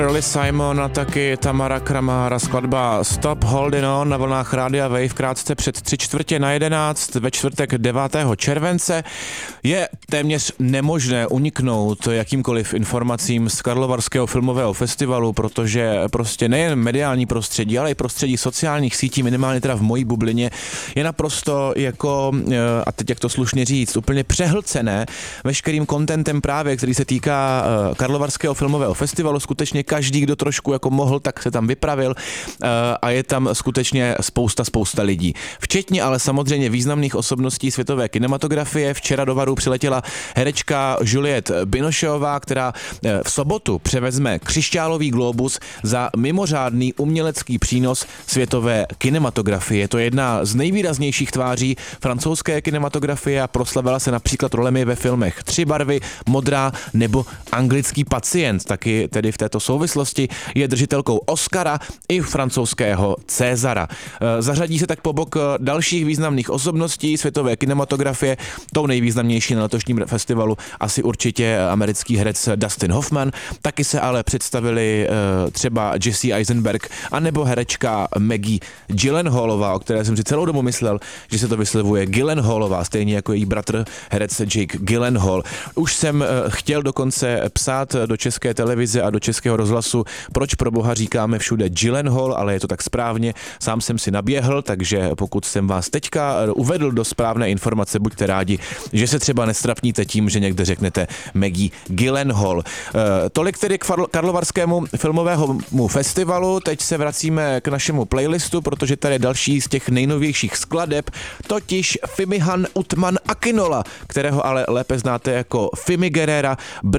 Early Simon a taky Tamara Kramára, skladba Stop Holding On na vlnách Rádia Wave krátce před 10:45 ve čtvrtek 9. července. Je téměř nemožné uniknout jakýmkoliv informacím z Karlovarského filmového festivalu, protože prostě nejen mediální prostředí, ale i prostředí sociálních sítí, minimálně teda v mojí bublině, je naprosto jako, a teď jak to slušně říct, úplně přehlcené veškerým contentem právě, který se týká Karlovarského filmového festivalu. Skutečně každý, kdo trošku jako mohl, tak se tam vypravil a je tam skutečně spousta lidí. Včetně ale samozřejmě významných osobností světové kinematografie. Včera do Varu přiletěla herečka Juliette Binocheová, která v sobotu převezme křišťálový glóbus za mimořádný umělecký přínos světové kinematografie. Je to jedna z nejvýraznějších tváří francouzské kinematografie a proslavila se například rolemi ve filmech Tři barvy, Modrá nebo Anglický pacient. Taky tedy v této souvislosti je držitelkou Oscara i francouzského Césara. Zařadí se tak po bok dalších významných osobností světové kinematografie. Tou nejvýznamnější na letošním festivalu asi určitě americký herec Dustin Hoffman. Taky se ale představili třeba Jesse Eisenberg anebo herečka Maggie Gyllenhaalová, o které jsem si celou dobu myslel, že se to vyslovuje Gyllenhaalová, stejně jako její bratr herec Jake Gyllenhaal. Už jsem chtěl dokonce psát do České televize a do Českého rozhlasu, proč pro boha říkáme všude Gyllenhaal, ale je to tak správně. Sám jsem si naběhl, takže pokud jsem vás teďka uvedl do správné informace, buďte rádi, že se třeba nestrapníte tím, že někde řeknete Maggie Gyllenhaal. Tolik tedy k Karlovarskému filmovému festivalu. Teď se vracíme k našemu playlistu, protože tady je další z těch nejnovějších skladeb, totiž Fimihan Utman Akinola, kterého ale lépe znáte jako Fimi Guerrera,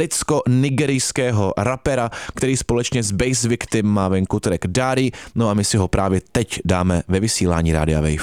britsko-nigerijského rapera, který společně s Bass Victim má venku track Dari, no a my si ho právě teď dáme ve vysílání Rádia Wave.